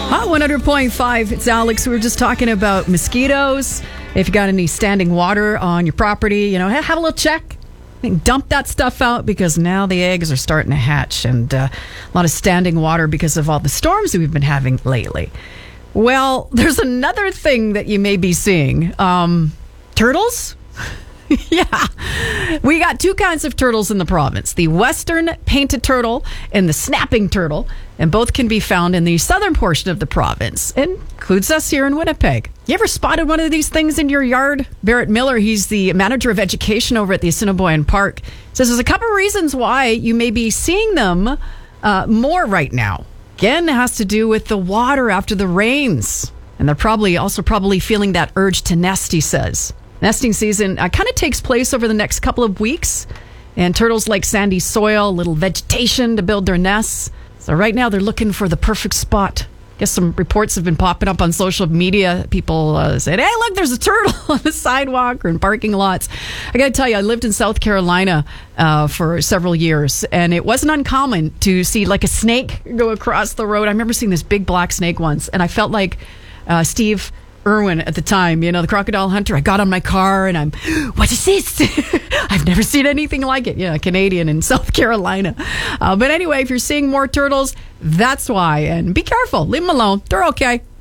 Hot 100.5, it's Alex. We were just talking about mosquitoes. If you got any standing water on your property, have a little check. Dump that stuff out because now the eggs are starting to hatch, and a lot of standing water because of all the storms that we've been having lately. Well, there's another thing that you may be seeing. Turtles? Yeah. We got two kinds of turtles in the province, the western painted turtle and the snapping turtle, and both can be found in the southern portion of the province. It includes us here in Winnipeg. You ever spotted one of these things in your yard? Barrett Miller, he's the manager of education over at the Assiniboine Park, says there's a couple of reasons why you may be seeing them more right now. Again, it has to do with the water after the rains. And they're probably feeling that urge to nest, he says. Nesting season kind of takes place over the next couple of weeks, and turtles like sandy soil, little vegetation to build their nests. So right now they're looking for the perfect spot. Guess some reports have been popping up on social media. People said, hey, look, there's a turtle on the sidewalk or in parking lots. I got to tell you, I lived in South Carolina for several years, and it wasn't uncommon to see like a snake go across the road. I remember seeing this big black snake once, and I felt like Steve Irwin at the time, the crocodile hunter. I got on my car and what is this? I've never seen anything like it. Yeah, Canadian in South Carolina. But anyway, if you're seeing more turtles, that's why. And be careful. Leave them alone. They're okay.